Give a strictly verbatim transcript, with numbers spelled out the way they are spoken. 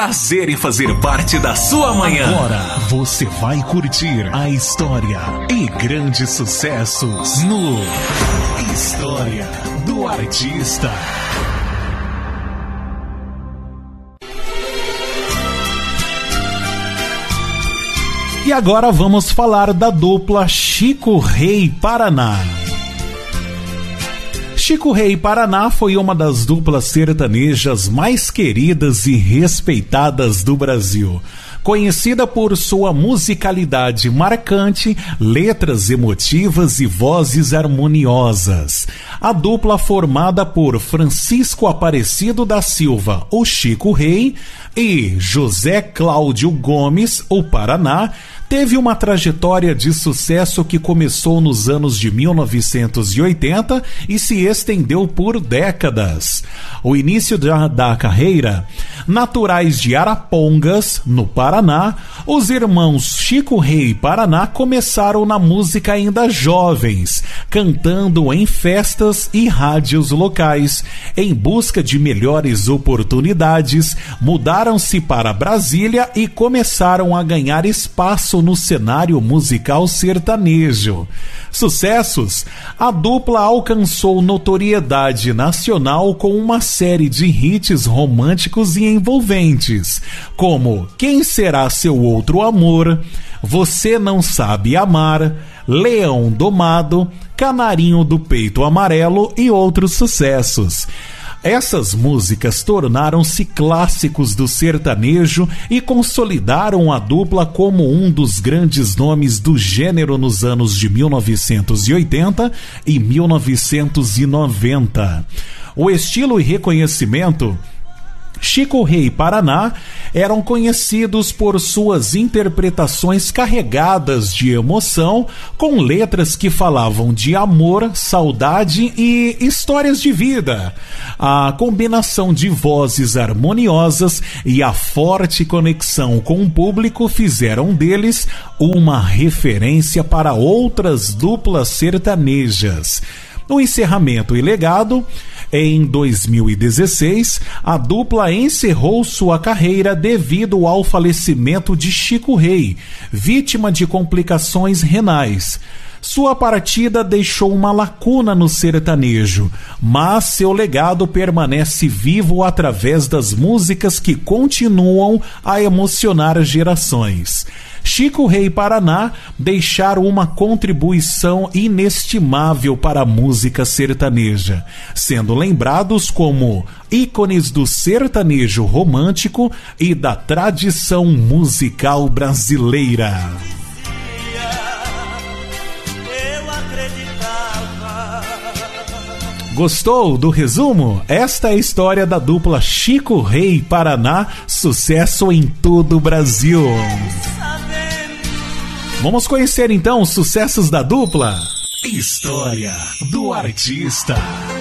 Prazer em fazer parte da sua manhã. Agora você vai curtir a história e grandes sucessos no História do Artista. E agora vamos falar da dupla Chico Rei Paraná. Chico Rei Paraná foi uma das duplas sertanejas mais queridas e respeitadas do Brasil. Conhecida por sua musicalidade marcante, letras emotivas e vozes harmoniosas. A dupla formada por Francisco Aparecido da Silva, o Chico Rei, e José Cláudio Gomes, o Paraná, teve uma trajetória de sucesso que começou nos anos de mil novecentos e oitenta e se estendeu por décadas. O início da, da carreira, naturais de Arapongas, no Paraná, os irmãos Chico Rei e Paraná começaram na música ainda jovens, cantando em festas e rádios locais. Em busca de melhores oportunidades, mudaram-se para Brasília e começaram a ganhar espaço no cenário musical sertanejo. Sucessos: a dupla alcançou notoriedade nacional com uma série de hits românticos e envolventes, como Quem Será Seu Outro Amor, Você Não Sabe Amar, Leão Domado, Canarinho do Peito Amarelo e outros sucessos. Essas músicas tornaram-se clássicos do sertanejo e consolidaram a dupla como um dos grandes nomes do gênero nos anos de mil novecentos e oitenta e mil novecentos e noventa. O estilo e reconhecimento: Chico Rei e Paraná eram conhecidos por suas interpretações carregadas de emoção, com letras que falavam de amor, saudade e histórias de vida. A combinação de vozes harmoniosas e a forte conexão com o público fizeram deles uma referência para outras duplas sertanejas. No encerramento e legado, em dois mil e dezesseis, a dupla encerrou sua carreira devido ao falecimento de Chico Rei, vítima de complicações renais. Sua partida deixou uma lacuna no sertanejo, mas seu legado permanece vivo através das músicas que continuam a emocionar gerações. Chico Rei e Paraná deixaram uma contribuição inestimável para a música sertaneja, sendo lembrados como ícones do sertanejo romântico e da tradição musical brasileira. Gostou do resumo? Esta é a história da dupla Chico Rei e Paraná, sucesso em todo o Brasil. Vamos conhecer então os sucessos da dupla? História do Artista.